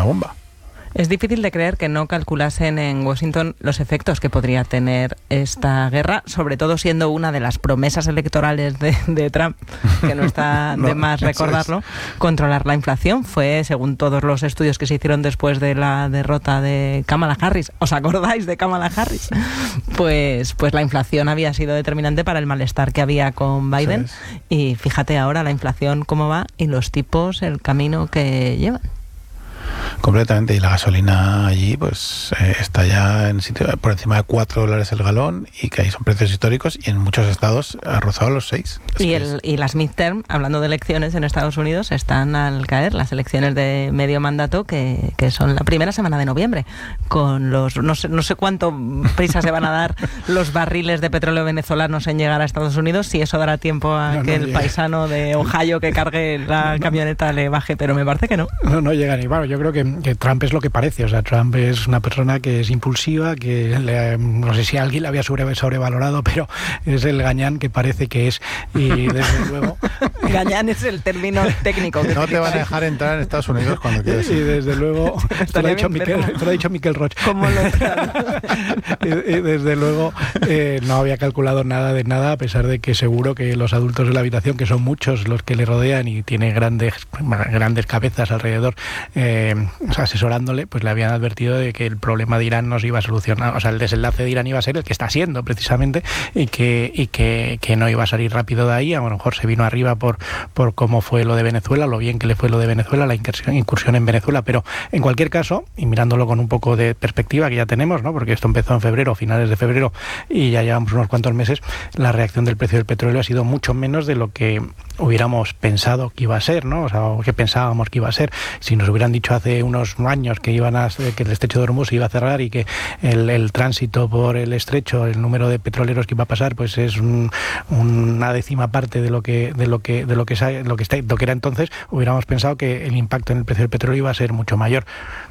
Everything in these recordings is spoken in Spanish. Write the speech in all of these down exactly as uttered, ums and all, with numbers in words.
bomba. Es difícil de creer que no calculasen en Washington los efectos que podría tener esta guerra, sobre todo siendo una de las promesas electorales de, de Trump, que no está no, de más recordarlo, es. Controlar la inflación. Fue, según todos los estudios que se hicieron después de la derrota de Kamala Harris, ¿os acordáis de Kamala Harris? Pues, pues la inflación había sido determinante para el malestar que había con Biden. Es. Y fíjate ahora la inflación cómo va y los tipos, el camino que llevan. Completamente, y la gasolina allí pues eh, está ya en sitio por encima de cuatro dólares el galón, y que ahí son precios históricos, y en muchos estados ha rozado los seis. Y, el, y las midterm, hablando de elecciones en Estados Unidos, están al caer, las elecciones de medio mandato, que, que son la primera semana de noviembre, con los no sé, no sé cuánto prisa se van a dar los barriles de petróleo venezolanos en llegar a Estados Unidos, si eso dará tiempo a no, que no el llega. Paisano de Ohio que cargue la no, camioneta le baje, pero me parece que no. No, no llega ni, bueno, yo creo que, que Trump es lo que parece, o sea, Trump es una persona que es impulsiva, que le, no sé si alguien le había sobre, sobrevalorado, pero es el gañán que parece que es, y desde luego... Gañán es el término técnico. Que no te van a dejar entrar en Estados Unidos cuando quieras. Y desde luego, esto lo ha dicho Miquel, esto lo ha dicho Miquel Roch. ¿Cómo lo y, y desde luego eh, no había calculado nada de nada, a pesar de que seguro que los adultos de la habitación, que son muchos los que le rodean y tiene grandes, grandes cabezas alrededor, eh, asesorándole, pues le habían advertido de que el problema de Irán no se iba a solucionar, o sea, el desenlace de Irán iba a ser el que está siendo precisamente, y que y que, que no iba a salir rápido de ahí. A lo mejor se vino arriba por, por cómo fue lo de Venezuela, lo bien que le fue lo de Venezuela, la incursión, incursión en Venezuela, pero en cualquier caso, y mirándolo con un poco de perspectiva que ya tenemos, ¿no? Porque esto empezó en febrero, finales de febrero, y ya llevamos unos cuantos meses, la reacción del precio del petróleo ha sido mucho menos de lo que hubiéramos pensado que iba a ser, ¿no? O sea, o que pensábamos que iba a ser. Si nos hubieran dicho hace unos años que iban a que el estrecho de Hormuz se iba a cerrar y que el, el tránsito por el estrecho, el número de petroleros que iba a pasar, pues es un, una décima parte de lo que de lo que de lo que lo que está, lo que era entonces, hubiéramos pensado que el impacto en el precio del petróleo iba a ser mucho mayor.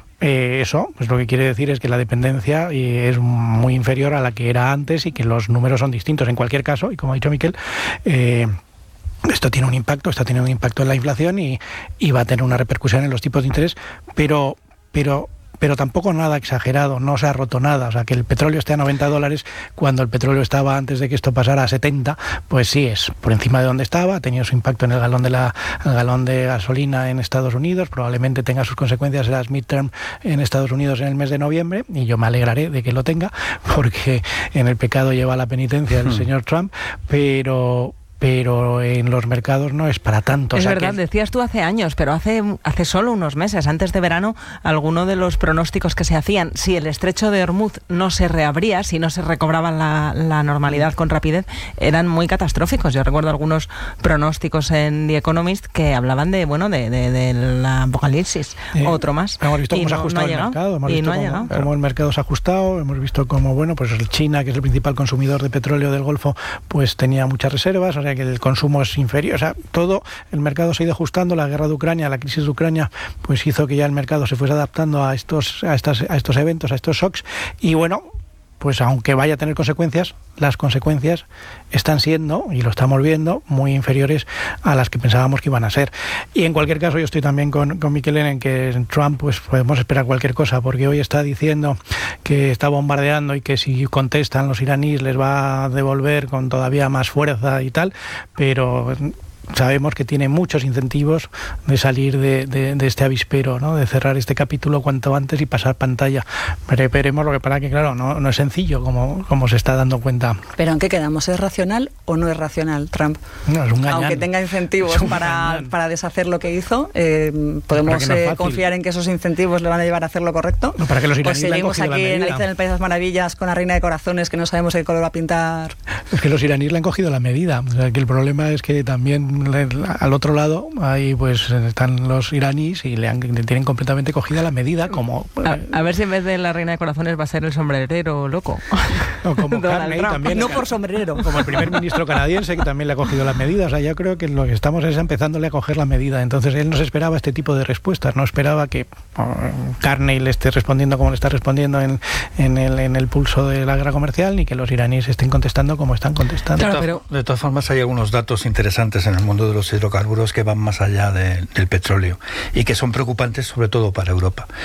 Eh, eso, pues lo que quiere decir es que la dependencia eh, es muy inferior a la que era antes, y que los números son distintos. En cualquier caso, y como ha dicho Miquel, eh, esto tiene un impacto, esto tiene un impacto en la inflación, y, y va a tener una repercusión en los tipos de interés, pero, pero, pero tampoco nada exagerado, no se ha roto nada. O sea, que el petróleo esté a noventa dólares cuando el petróleo estaba, antes de que esto pasara, a setenta, pues sí, es por encima de donde estaba, ha tenido su impacto en el galón de la el galón de gasolina en Estados Unidos, probablemente tenga sus consecuencias en las midterm en Estados Unidos en el mes de noviembre, y yo me alegraré de que lo tenga, porque en el pecado lleva la penitencia el señor Trump, pero... pero en los mercados no es para tanto. Es o sea, verdad, que... decías tú hace años, pero hace, hace solo unos meses, antes de verano, alguno de los pronósticos que se hacían, si el estrecho de Hormuz no se reabría, si no se recobraba la, la normalidad con rapidez, eran muy catastróficos. Yo recuerdo algunos pronósticos en The Economist que hablaban de, bueno, de, de, de la apocalipsis, eh, otro más. Hemos visto cómo y se ha no, ajustado no ha el llegado, mercado, hemos y visto no ha cómo, llegado. cómo el mercado se ha ajustado, hemos visto cómo, bueno, pues China, que es el principal consumidor de petróleo del Golfo, pues tenía muchas reservas, o sea que el consumo es inferior, o sea, todo el mercado se ha ido ajustando. La guerra de Ucrania, la crisis de Ucrania, pues hizo que ya el mercado se fuese adaptando a estos a estas a estos eventos, a estos shocks, y bueno, pues aunque vaya a tener consecuencias, las consecuencias están siendo, y lo estamos viendo, muy inferiores a las que pensábamos que iban a ser. Y en cualquier caso, yo estoy también con, con Miquel en que en Trump pues podemos esperar cualquier cosa, porque hoy está diciendo que está bombardeando y que si contestan los iraníes les va a devolver con todavía más fuerza y tal, pero... sabemos que tiene muchos incentivos de salir de, de, de este avispero, ¿no? De cerrar este capítulo cuanto antes y pasar pantalla. Pero veremos, lo que para que, claro, no, no es sencillo, como, como se está dando cuenta. ¿Pero en qué quedamos? ¿Es racional o no es racional Trump? No, es un gañán. Aunque tenga incentivos para, para deshacer lo que hizo, eh, ¿podemos no eh, confiar en que esos incentivos le van a llevar a hacer lo correcto? No, para que los iraníes pues seguimos aquí en Alicia en el País de las Maravillas con la Reina de Corazones, que no sabemos qué color va a pintar. Es que los iraníes le han cogido la medida. O sea, que el problema es que también al otro lado ahí pues están los iraníes y le, han, le tienen completamente cogida la medida, como a, a ver si en vez de la Reina de Corazones va a ser el sombrerero loco, o como Carney también, no por sombrerero, como el primer ministro canadiense, que también le ha cogido la medida. O sea, yo creo que lo que estamos es empezándole a coger la medida. Entonces él no se esperaba este tipo de respuestas, no esperaba que oh, Carney le esté respondiendo como le está respondiendo en, en, el, en el pulso de la guerra comercial, ni que los iraníes estén contestando como están contestando. Claro, pero... De todas formas hay algunos datos interesantes en el mundo de los hidrocarburos que van más allá de, del petróleo y que son preocupantes sobre todo para Europa.